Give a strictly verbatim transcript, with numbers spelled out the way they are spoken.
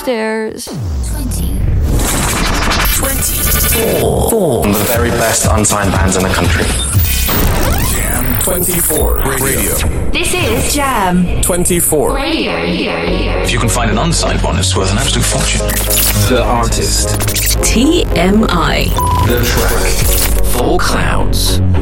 stairs. twenty. twenty-four. Four. The very best unsigned bands in the country. Jam twenty-four Radio. This is Jam twenty-four Radio. If you can find an unsigned one, it's worth an absolute fortune. The artist. T M I. The track. Four Clouds.